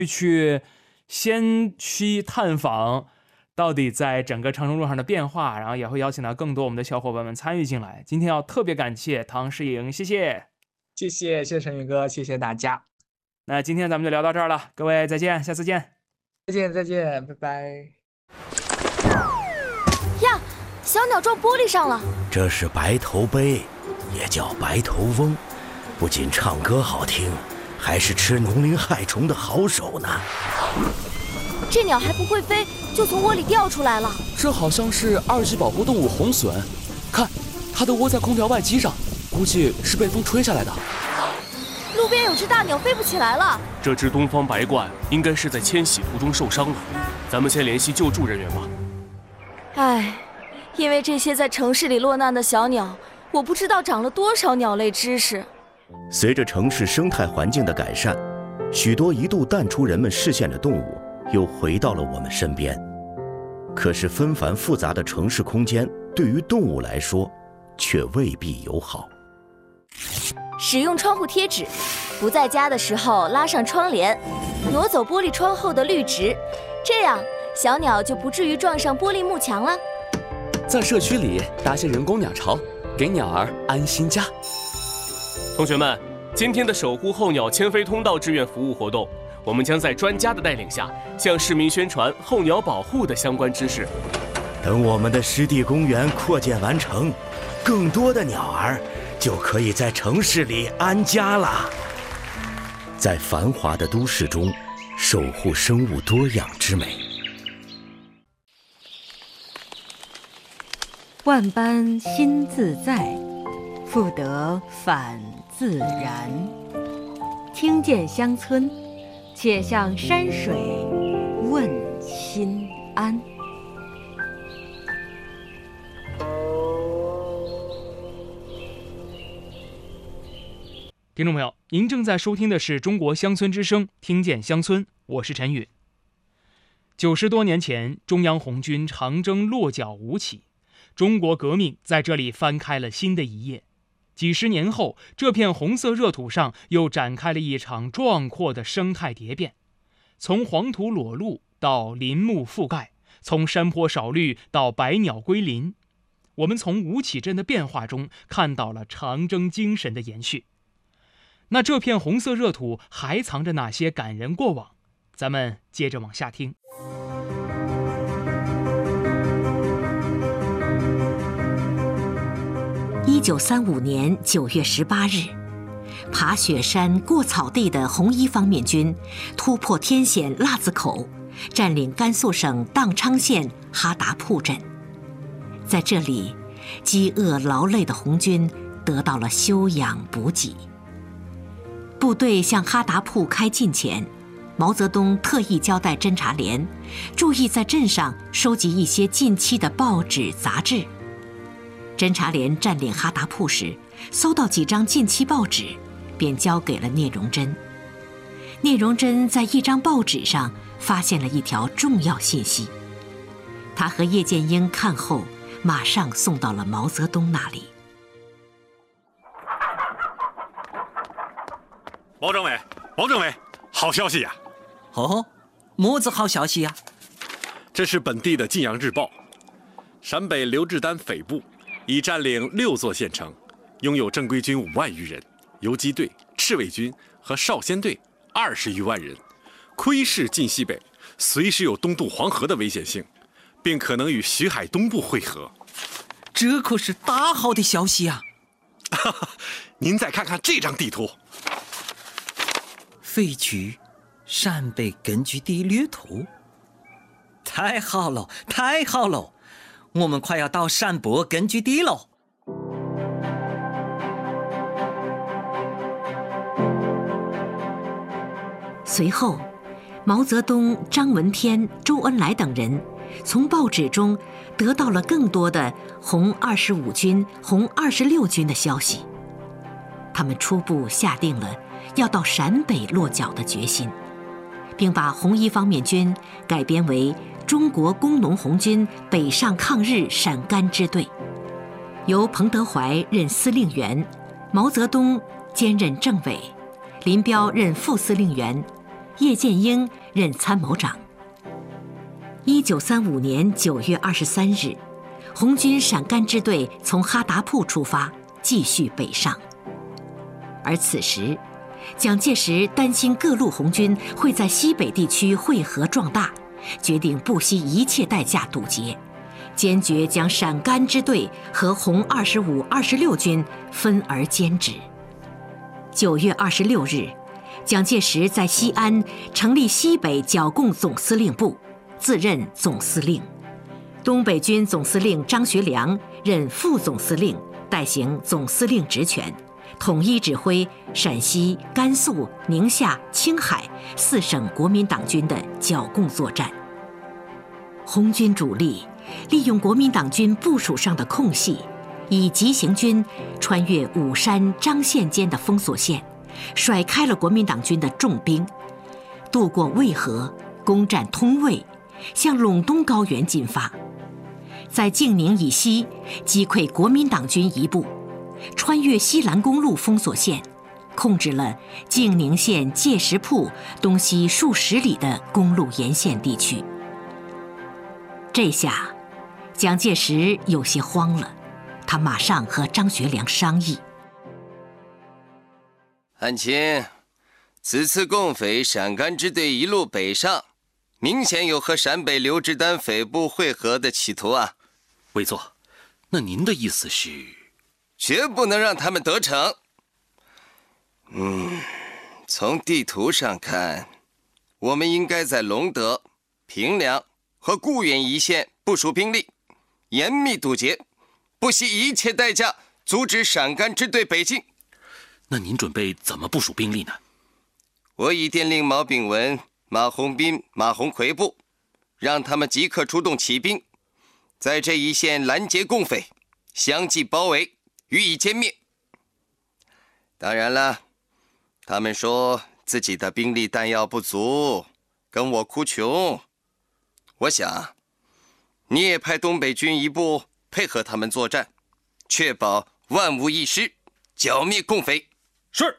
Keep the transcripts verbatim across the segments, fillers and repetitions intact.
去先去探访到底在整个长征路上的变化，然后也会邀请到更多我们的小伙伴们参与进来。今天要特别感谢唐诗颖，谢谢， 谢谢，谢谢陈宇哥，谢谢大家。 那今天咱们就聊到这儿了，各位再见，下次见。 再见，再见，拜拜。 呀，小鸟撞玻璃上了。 这是白头鹎，也叫白头翁，不仅唱歌好听，还是吃农林害虫的好手呢。 这鸟还不会飞，就从窝里掉出来了。 这好像是二级保护动物红隼，看，它的窝在空调外机上，估计是被风吹下来的。 路边有只大鸟飞不起来了。 这只东方白鹳应该是在迁徙途中受伤了，咱们先联系救助人员吧。 唉，因为这些在城市里落难的小鸟，我不知道长了多少鸟类知识。 随着城市生态环境的改善，许多一度淡出人们视线的动物又回到了我们身边。可是纷繁复杂的城市空间对于动物来说却未必友好。 使用窗户贴纸，不在家的时候拉上窗帘，挪走玻璃窗后的绿植，这样小鸟就不至于撞上玻璃幕墙了。 在社区里搭些人工鸟巢，给鸟儿安心家。 同学们，今天的守护候鸟迁飞通道志愿服务活动，我们将在专家的带领下，向市民宣传候鸟保护的相关知识。 等我们的湿地公园扩建完成，更多的鸟儿就可以在城市里安家了。在繁华的都市中，守护生物多样之美。 万般心自在，复得返自然。听见乡村，且向山水问心安。 听众朋友，您正在收听的是中国乡村之声，听见乡村，我是陈宇。九十多年前，中央红军长征落脚吴起，中国革命在这里翻开了新的一页。几十年后，这片红色热土上又展开了一场壮阔的生态蝶变，从黄土裸露到林木覆盖，从山坡少绿到百鸟归林。我们从吴起镇的变化中看到了长征精神的延续。那这片红色热土还藏着哪些感人过往？咱们接着往下听。 一九三五年九月十八日，爬雪山过草地的红一方面军突破天险腊子口，占领甘肃省宕昌县哈达铺镇。在这里，饥饿劳累的红军得到了休养补给。部队向哈达铺开进前，毛泽东特意交代侦察连注意在镇上收集一些近期的报纸杂志。侦察连占领哈达铺时，搜到几张近期报纸，便交给了聂荣臻。聂荣臻在一张报纸上发现了一条重要信息，他和叶剑英看后，马上送到了毛泽东那里。 毛政委，毛政委，好消息呀！ 哦，么子好消息呀？ 这是本地的《晋阳日报》，陕北刘志丹匪部已占领六座县城，拥有正规军五万余人，游击队、赤卫军和少先队二十余万人，窥视晋西北，随时有东渡黄河的危险性，并可能与徐海东部汇合。 这可是大好的消息呀！ 您再看看这张地图。 废墟陕北根据地略图，太好了，太好了，我们快要到陕北根据地了。 随后，毛泽东、张闻天、周恩来等人从报纸中得到了更多的红二十五军、红二十六军的消息，他们初步下定了要到陕北落脚的决心，并把红一方面军改编为中国工农红军北上抗日陕甘支队，由彭德怀任司令员，毛泽东兼任政委，林彪任副司令员， 叶剑英任参谋长。一九三五年九月二十三日，红军陕甘支队从哈达铺出发，继续北上。而此时，蒋介石担心各路红军会在西北地区汇合壮大，决定不惜一切代价堵截，坚决将陕甘支队和红二十五、二十六军分而兼之。九月二十六日，蒋介石在西安成立西北剿共总司令部，自任总司令。东北军总司令张学良任副总司令，代行总司令职权，统一指挥陕西、甘肃、宁夏、青海四省国民党军的剿共作战。红军主力利用国民党军部署上的空隙，以急行军穿越武山、张县间的封锁线，甩开了国民党军的重兵，渡过渭河，攻占通渭，向陇东高原进发。在静宁以西击溃国民党军一部，穿越西兰公路封锁线，控制了静宁县界石铺东西数十里的公路沿线地区。这下，蒋介石有些慌了，他马上和张学良商议。 汉卿，此次共匪陕甘支队一路北上，明显有和陕北刘志丹匪部会合的企图啊。 委座，那您的意思是？ 绝不能让他们得逞。嗯，从地图上看，我们应该在隆德、平凉和固原一线部署兵力，严密堵截，不惜一切代价阻止陕甘支队北进。 那您准备怎么部署兵力呢？ 我已电令毛炳文、马鸿宾、马鸿逵部，让他们即刻出动骑兵，在这一线拦截共匪，相继包围，予以歼灭。当然了，他们说自己的兵力弹药不足，跟我哭穷。我想，你也派东北军一部配合他们作战，确保万无一失，剿灭共匪。 是。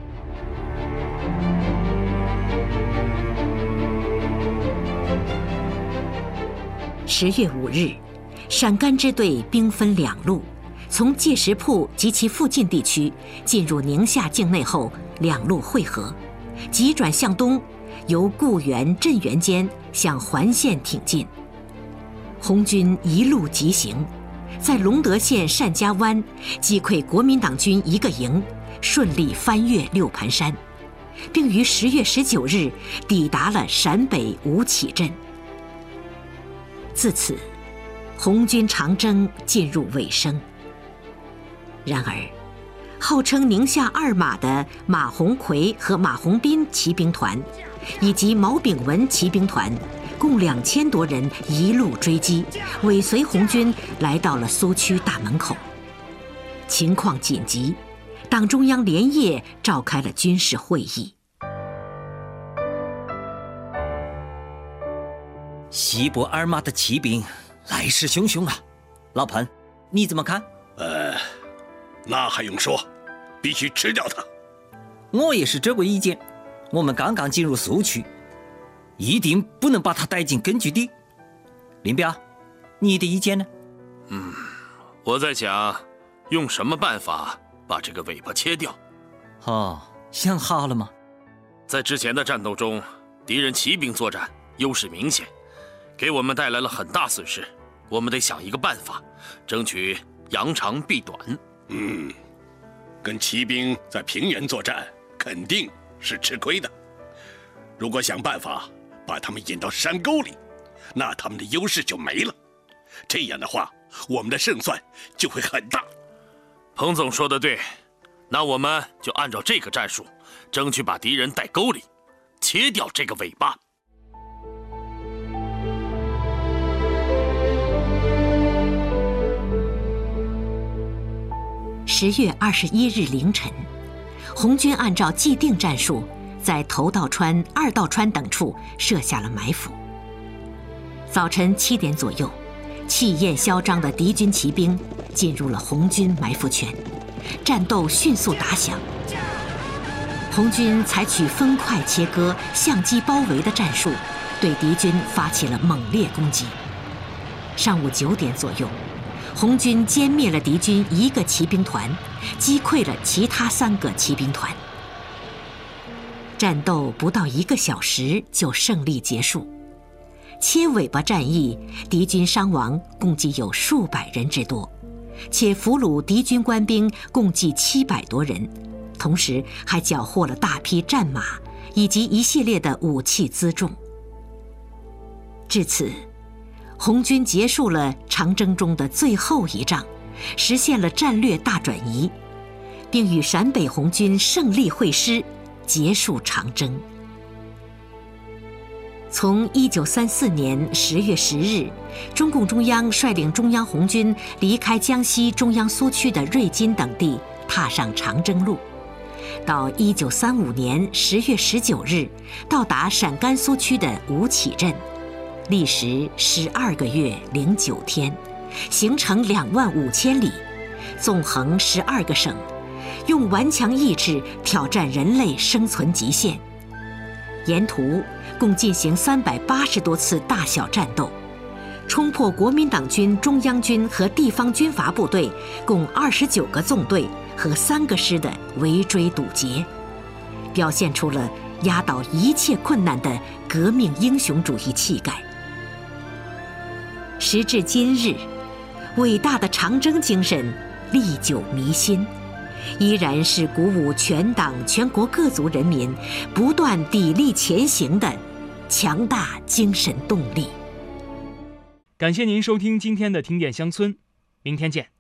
十月五日，陕甘支队兵分两路，从界石铺及其附近地区进入宁夏境内后，两路汇合，急转向东，由固原、镇原间向环县挺进。红军一路急行，在隆德县单家湾击溃国民党军一个营，顺利翻越六盘山，并于十月十九日抵达了陕北吴起镇。自此，红军长征进入尾声。然而，号称宁夏二马的马鸿逵和马鸿宾骑兵团，以及毛炳文骑兵团，共两千多人一路追击，尾随红军来到了苏区大门口。情况紧急，党中央连夜召开了军事会议。 西部二马的骑兵来势汹汹啊！老彭，你怎么看？ 呃，那还用说，必须吃掉他。 我也是这个意见。我们刚刚进入苏区，一定不能把他带进根据地。林彪，你的意见呢？ 嗯，我在想用什么办法把这个尾巴切掉。 哦，想好了吗？ 在之前的战斗中，敌人骑兵作战优势明显，给我们带来了很大损失。我们得想一个办法，争取扬长避短。 嗯，跟骑兵在平原作战肯定是吃亏的。如果想办法把他们引到山沟里，那他们的优势就没了。这样的话，我们的胜算就会很大。 彭总说的对，那我们就按照这个战术，争取把敌人带沟里，切掉这个尾巴。 十月二十一日凌晨，红军按照既定战术，在头道川、二道川等处设下了埋伏。早晨七点左右，气焰嚣张的敌军骑兵进入了红军埋伏圈，战斗迅速打响。 红军采取分块切割、相机包围的战术，对敌军发起了猛烈攻击。上午九点左右，红军歼灭了敌军一个骑兵团，击溃了其他三个骑兵团。战斗不到一个小时就胜利结束。切尾巴战役，敌军伤亡共计有数百人之多，且俘虏敌军官兵共计七百多人，同时还缴获了大批战马以及一系列的武器辎重。至此，红军结束了长征中的最后一仗，实现了战略大转移，并与陕北红军胜利会师，结束长征。从一九三四年十月十日，中共中央率领中央红军离开江西中央苏区的瑞金等地，踏上长征路，到一九三五年十月十九日到达陕甘苏区的吴起镇，历时十二个月零九天，行程两万五千里，纵横十二个省，用顽强意志挑战人类生存极限。沿途共进行三百八十多次大小战斗，冲破国民党军中央军和地方军阀部队共二十九个纵队和三个师的围追堵截，表现出了压倒一切困难的革命英雄主义气概。时至今日，伟大的长征精神历久弥新，依然是鼓舞全党全国各族人民不断砥砺前行的强大精神动力。 感谢您收听今天的听见乡村，明天见。